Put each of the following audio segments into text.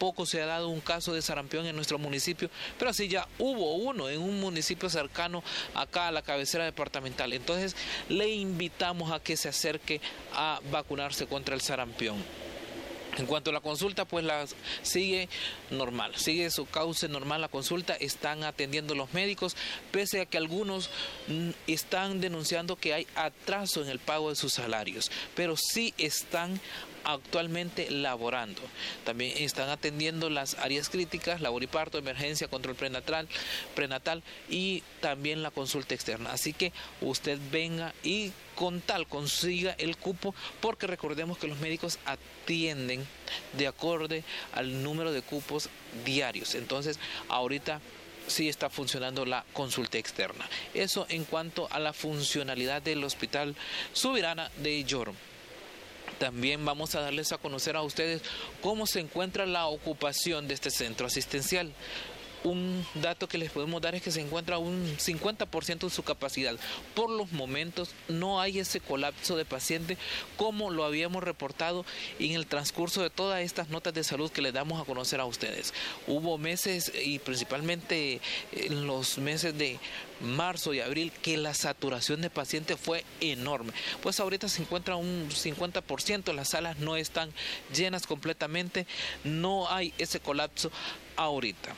tampoco se ha dado un caso de sarampión en nuestro municipio, pero sí ya hubo uno en un municipio cercano acá a la cabecera departamental. Entonces le invitamos a que se acerque a vacunarse contra el sarampión. En cuanto a la consulta, pues sigue normal, sigue su cauce normal la consulta, están atendiendo los médicos, pese a que algunos están denunciando que hay atraso en el pago de sus salarios, pero sí están actualmente laborando. También están atendiendo las áreas críticas, labor y parto, emergencia, control prenatal y también la consulta externa. Así que usted venga y consiga el cupo, porque recordemos que los médicos atienden de acorde al número de cupos diarios. Entonces, ahorita sí está funcionando la consulta externa. Eso en cuanto a la funcionalidad del Hospital Subirana de Lloro. También vamos a darles a conocer a ustedes cómo se encuentra la ocupación de este centro asistencial. Un dato que les podemos dar es que se encuentra un 50% de su capacidad. Por los momentos no hay ese colapso de pacientes como lo habíamos reportado en el transcurso de todas estas notas de salud que les damos a conocer a ustedes. Hubo meses, y principalmente en los meses de marzo y abril, que la saturación de pacientes fue enorme. Pues ahorita se encuentra un 50%, las salas no están llenas completamente, no hay ese colapso ahorita.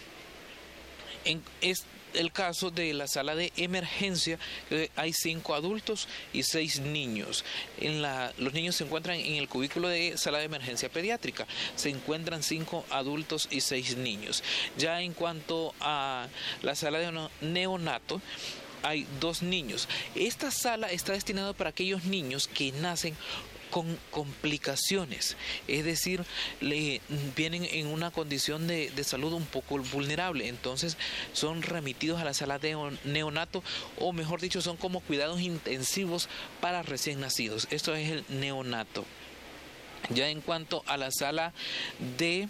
Es el caso de la sala de emergencia, hay 5 adultos y 6 niños. Los niños se encuentran en el cubículo de sala de emergencia pediátrica. Se encuentran 5 adultos y 6 niños. Ya en cuanto a la sala de neonato, hay 2 niños. Esta sala está destinada para aquellos niños que nacen con complicaciones, es decir, vienen en una condición de salud un poco vulnerable, entonces son remitidos a la sala de neonato, o mejor dicho, son como cuidados intensivos para recién nacidos. Esto es el neonato. Ya en cuanto a la sala de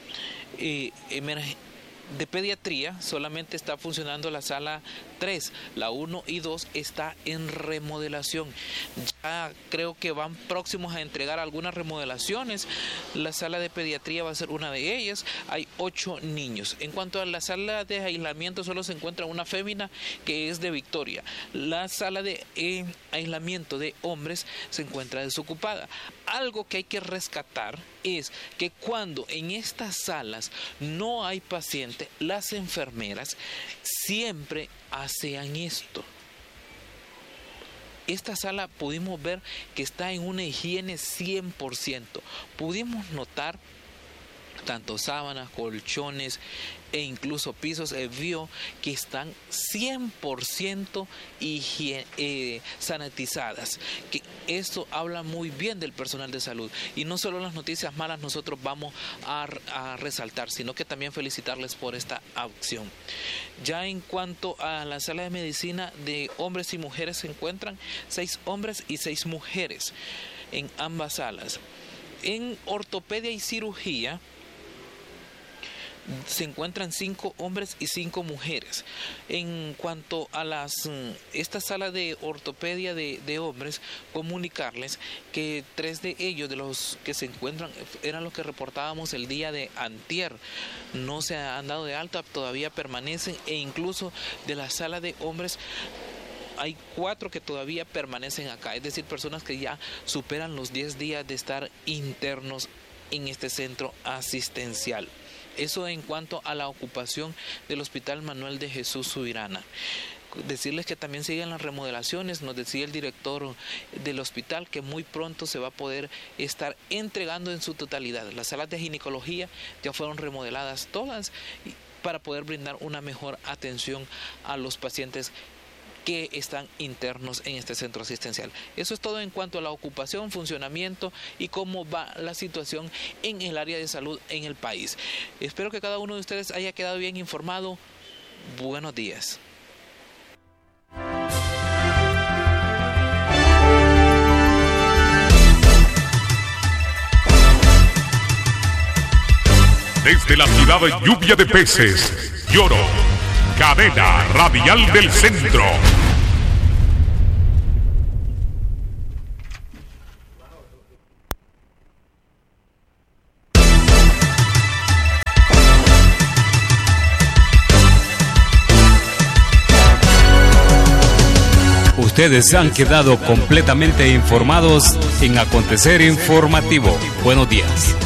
pediatría, solamente está funcionando la sala 3, la 1 y 2 está en remodelación. Ya creo que van próximos a entregar algunas remodelaciones. La sala de pediatría va a ser una de ellas. Hay 8 niños. En cuanto a la sala de aislamiento, solo se encuentra una fémina que es de Victoria. La sala de aislamiento de hombres se encuentra desocupada. Algo que hay que rescatar es que cuando en estas salas no hay paciente, las enfermeras siempre hacen esto. Esta sala pudimos ver que está en una higiene 100%. Pudimos notar tanto sábanas, colchones e incluso pisos, vio que están 100% sanitizadas. Que esto habla muy bien del personal de salud. Y no solo las noticias malas nosotros vamos a resaltar, sino que también felicitarles por esta acción. Ya en cuanto a la sala de medicina de hombres y mujeres, se encuentran 6 hombres y 6 mujeres en ambas salas. En ortopedia y cirugía se encuentran 5 hombres y 5 mujeres. En cuanto a esta sala de ortopedia de hombres, comunicarles que 3 de ellos, de los que se encuentran, eran los que reportábamos el día de antier. No se han dado de alta, todavía permanecen, e incluso de la sala de hombres hay 4 que todavía permanecen acá, es decir, personas que ya superan los 10 días de estar internos en este centro asistencial. Eso en cuanto a la ocupación del Hospital Manuel de Jesús Subirana. Decirles que también siguen las remodelaciones. Nos decía el director del hospital que muy pronto se va a poder estar entregando en su totalidad. Las salas de ginecología ya fueron remodeladas todas para poder brindar una mejor atención a los pacientes que están internos en este centro asistencial. Eso es todo en cuanto a la ocupación, funcionamiento y cómo va la situación en el área de salud en el país. Espero que cada uno de ustedes haya quedado bien informado. Buenos días. Desde la ciudad de Lluvia de Peces, Lloro, cadena radial del centro. Ustedes han quedado completamente informados en Acontecer Informativo. Buenos días.